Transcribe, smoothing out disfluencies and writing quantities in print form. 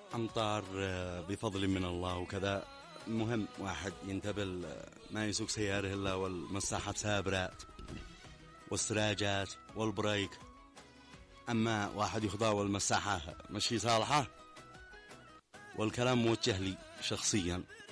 أمطار بفضل من الله وكذا. المهم واحد ينتبه ما يسوق سياره إلا والمساحات سابرات والسراجات والبريك. أما واحد يخضع والمساحة مشي صالحة. والكلام موجه لي شخصيا